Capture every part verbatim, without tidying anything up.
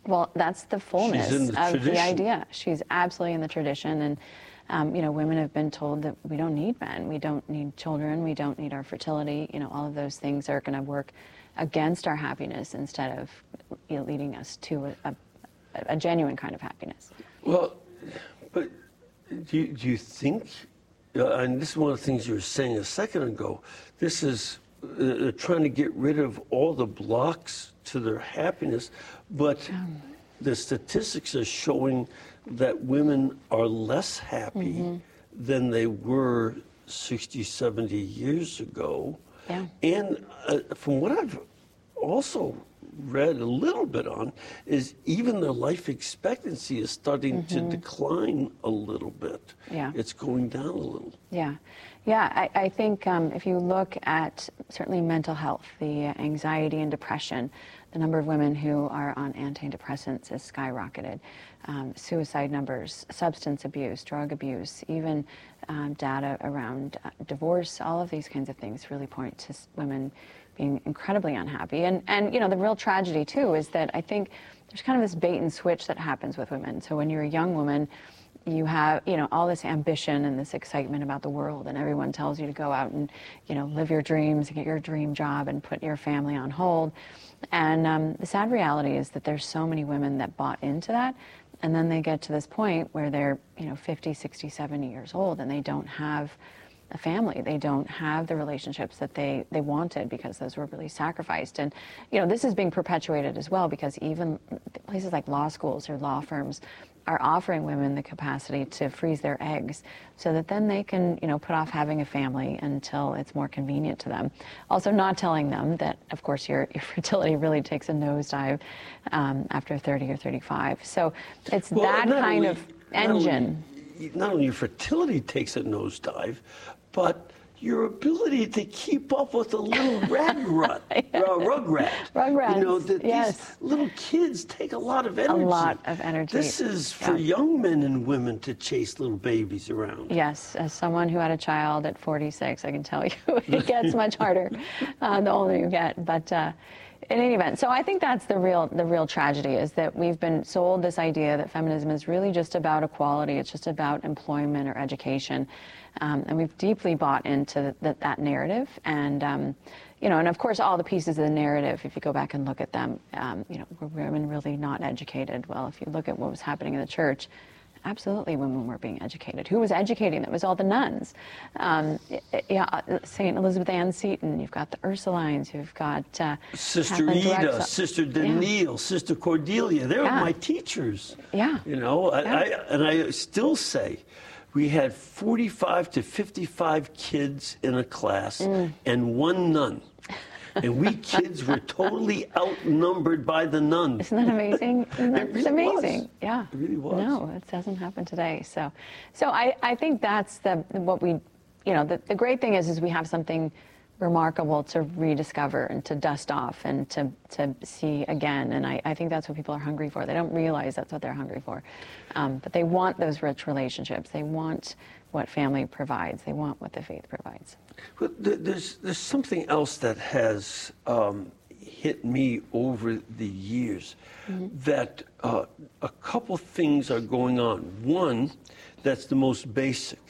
Well, that's the fullness She's in the of tradition. the idea. She's absolutely in the tradition. And, um, you know, women have been told that we don't need men. We don't need children. We don't need our fertility. You know, all of those things are going to work against our happiness instead of, you know, leading us to a, a, a genuine kind of happiness. Well, but do you, do you think, uh, and this is one of the things you were saying a second ago, this is uh, trying to get rid of all the blocks to their happiness, but um. the statistics are showing that women are less happy mm-hmm. than they were sixty, seventy years ago. Yeah. And uh, from what I've also read a little bit on, is even their life expectancy is starting mm-hmm. to decline a little bit. Yeah. It's going down a little. Yeah. Yeah, I, I think um, if you look at certainly mental health, the anxiety and depression, the number of women who are on antidepressants has skyrocketed. Um, suicide numbers, substance abuse, drug abuse, even um, data around uh, divorce, all of these kinds of things really point to women being incredibly unhappy. And, and, you know, the real tragedy, too, is that I think there's kind of this bait and switch that happens with women. So when you're a young woman, you have, you know, all this ambition and this excitement about the world, and everyone tells you to go out and, you know, live your dreams, get your dream job, and put your family on hold. And um, the sad reality is that there's so many women that bought into that, and then they get to this point where they're, you know, fifty, sixty, seventy years old, and they don't have a family. They don't have the relationships that they, they wanted because those were really sacrificed. And, you know, this is being perpetuated as well because even places like law schools or law firms are offering women the capacity to freeze their eggs so that then they can, you know, put off having a family until it's more convenient to them. Also not telling them that, of course, your, your fertility really takes a nosedive um, after thirty or thirty-five. So it's well, that kind only, of engine. Not only, not only your fertility takes a nosedive, but your ability to keep up with a little ragrat, yeah. uh, rugrat. Rugrats, you know, that yes. These little kids take a lot of energy. A lot of energy. This is for yeah. young men and women to chase little babies around. Yes, as someone who had a child at forty-six, I can tell you it gets much harder uh, the older you get. But uh, in any event, so I think that's the real the real tragedy is that we've been sold this idea that feminism is really just about equality. It's just about employment or education. Um, and we've deeply bought into the, that narrative. And, um, you know, and of course, all the pieces of the narrative, if you go back and look at them, um, you know, were women really not educated? Well, if you look at what was happening in the church, absolutely women were being educated. Who was educating them? It was all the nuns. Um, yeah, Saint Elizabeth Ann Seton, you've got the Ursulines, you've got uh, Sister Ida, Sister Danielle, yeah. Sister Cordelia. They were yeah. my teachers. Yeah. You know, I, yeah. I, and I still say, we had forty-five to fifty-five kids in a class mm. and one nun. And we kids were totally outnumbered by the nuns. Isn't that amazing? Isn't that it really amazing? Was. Yeah. It really was. No, it doesn't happen today. So, so I, I think that's the what we, you know, the, the great thing is, is we have something remarkable to rediscover and to dust off and to, to see again. And I, I think that's what people are hungry for. They don't realize that's what they're hungry for. Um, but they want those rich relationships. They want what family provides. They want what the faith provides. Well, there's, there's something else that has um, hit me over the years, mm-hmm. that uh, a couple things are going on. One, that's the most basic.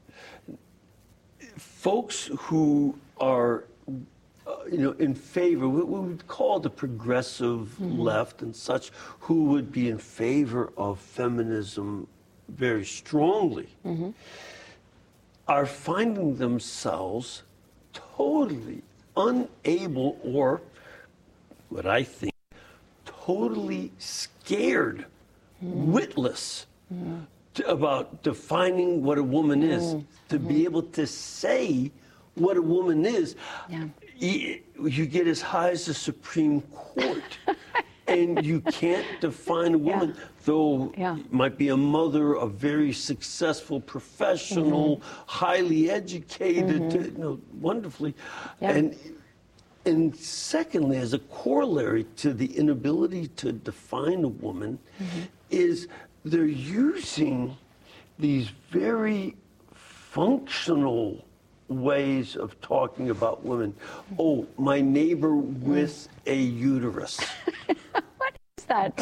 Folks who are, uh, you know, in favor, what we would call the progressive mm-hmm. left and such, who would be in favor of feminism very strongly, mm-hmm. are finding themselves totally unable, or what I think, totally scared, mm-hmm. witless, mm-hmm. to, about defining what a woman is, mm-hmm. to be able to say what a woman is. Yeah. You, you get as high as the Supreme Court, and you can't define a woman, yeah. though yeah. might be a mother, a very successful professional, mm-hmm. highly educated, mm-hmm. you know, wonderfully. Yeah. And, and secondly, as a corollary to the inability to define a woman, mm-hmm. is they're using these very functional ways of talking about women. Oh, my neighbor with a uterus. What is that?